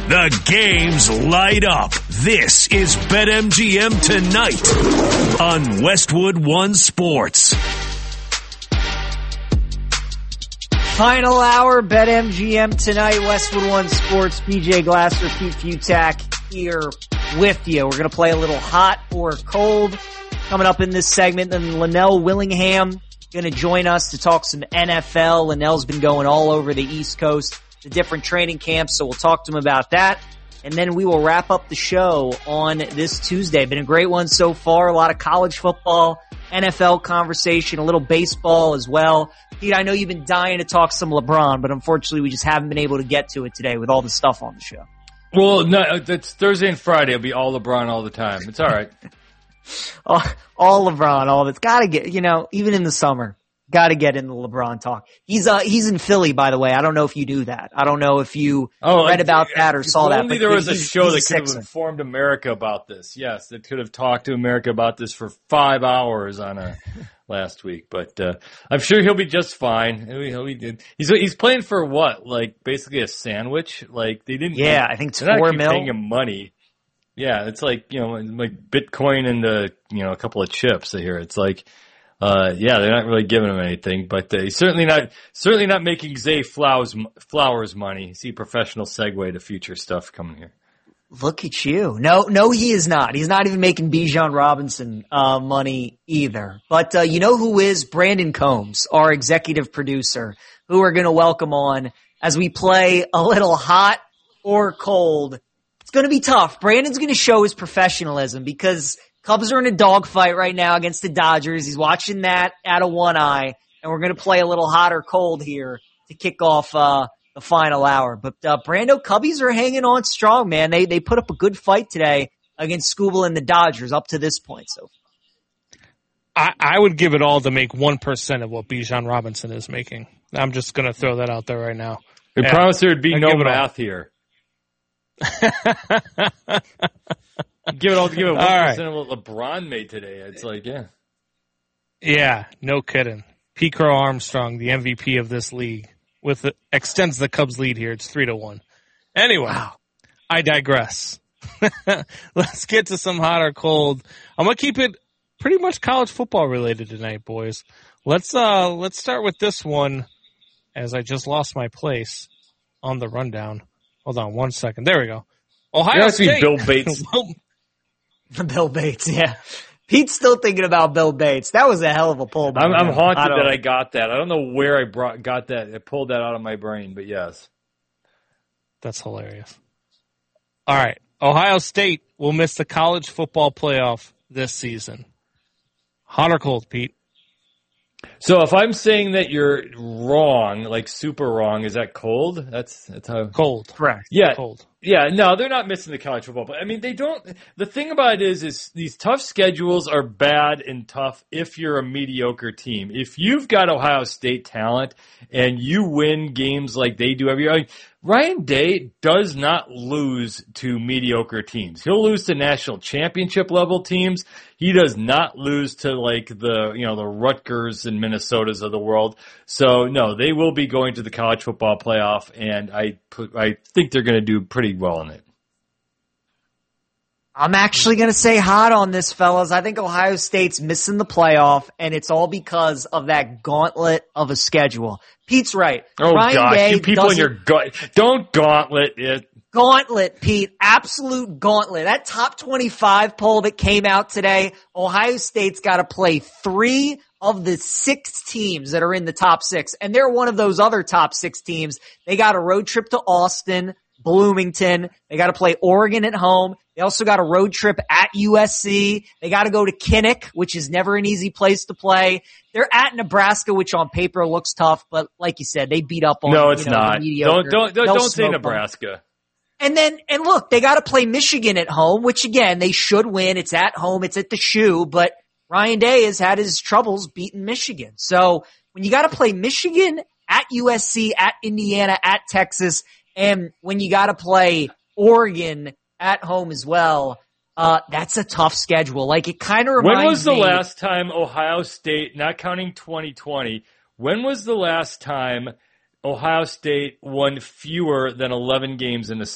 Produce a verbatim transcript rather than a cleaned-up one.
The games light up. This is BetMGM Tonight on Westwood One Sports. Final hour, BetMGM Tonight, Westwood One Sports. B J Glasser, Pete Futak here with you. We're going to play a little hot or cold coming up in this segment. Then Linnell Willingham going to join us to talk some N F L. Linnell's been going all over the East Coast, the different training camps, so we'll talk to him about that. And then we will wrap up the show on this Tuesday. Been a great one so far. A lot of college football, N F L conversation, a little baseball as well. Pete, I know you've been dying to talk some LeBron, but unfortunately we just haven't been able to get to it today with all the stuff on the show. Well, no, it's Thursday and Friday. It'll be all LeBron all the time. It's all right. all, all LeBron, all of it's got to get, you know, even in the summer, got to get in the LeBron talk. He's uh he's in Philly, by the way. I don't know if you do that. I don't know if you oh, read about that or saw that. Only there was a show that could have informed America about this. Yes, that could have talked to America about this for five hours on a last week. But uh I'm sure he'll be just fine. He'll be, he's he's playing for what? Like basically a sandwich? Like they didn't. Yeah, like, I think it's they're four not mil. paying him money. Yeah, it's like you know like Bitcoin and uh, you know a couple of chips here. It's like. Uh, yeah, they're not really giving him anything, but uh, he's certainly not, certainly not making Zay Flowers, Flowers money. See professional segue to future stuff coming here. Look at you. No, no, he is not. He's not even making Bijan Robinson, uh, money either. But, uh, you know who is? Brandon Combs, our executive producer, who we're going to welcome on as we play a little hot or cold. It's going to be tough. Brandon's going to show his professionalism because Cubs are in a dogfight right now against the Dodgers. He's watching that out of one eye, and we're going to play a little hot or cold here to kick off uh the final hour. But uh, Brando, Cubbies are hanging on strong, man. They they put up a good fight today against Skubal and the Dodgers up to this point. So I, I would give it all to make one percent of what Bijan Robinson is making. I'm just going to throw that out there right now. We yeah. promised there would be I'd no math here. Give it all to give it one percent right. of what LeBron made today. It's like, yeah. Yeah, no kidding. Pete Crow Armstrong, the M V P of this league, with the, extends the Cubs lead here. It's three to one. Anyway, wow. I digress. Let's get to some hot or cold. I'm gonna keep it pretty much college football related tonight, boys. Let's uh let's start with this one, as I just lost my place on the rundown. Hold on one second. There we go. Ohio it State. Bill Bates. Bill Bates, yeah. Pete's still thinking about Bill Bates. That was a hell of a pull. I'm, I'm haunted I that I got that. I don't know where I brought got that. I pulled that out of my brain, but yes. That's hilarious. All right. Ohio State will miss the college football playoff this season. Hot or cold, Pete? So if I'm saying that you're wrong, like super wrong, is that cold? That's that's how cold. Correct. Yeah. Cold. Yeah, no, they're not missing the college football. But I mean, they don't. The thing about it is, is these tough schedules are bad and tough if you're a mediocre team. If you've got Ohio State talent and you win games like they do every year, I mean, Ryan Day does not lose to mediocre teams. He'll lose to national championship level teams. He does not lose to like the, you know, the Rutgers and Minnesotas of the world. So no, they will be going to the college football playoff, and I put, I think they're going to do pretty well in it. I'm actually going to say hot on this, fellas. I think Ohio State's missing the playoff, and it's all because of that gauntlet of a schedule. Pete's right. Oh, Ryan gosh, Day you people in your gut. Don't gauntlet it. Gauntlet, Pete. Absolute gauntlet. That top twenty-five poll that came out today, Ohio State's got to play three of the six teams that are in the top six. And they're one of those other top six teams. They got a road trip to Austin, Bloomington. They got to play Oregon at home. They also got a road trip at U S C. They got to go to Kinnick, which is never an easy place to play. They're at Nebraska, which on paper looks tough, but like you said, they beat up on. No, it's you know, not. Don't don't don't, don't say Nebraska. Them. And then, and look, they got to play Michigan at home, which again they should win. It's at home. It's at the Shoe, but Ryan Day has had his troubles beating Michigan. So when you got to play Michigan at U S C, at Indiana, at Texas, and when you got to play Oregon at home as well, uh, that's a tough schedule. Like it kind of reminds me. When was the me, last time Ohio State, not counting twenty twenty, when was the last time Ohio State won fewer than eleven games in a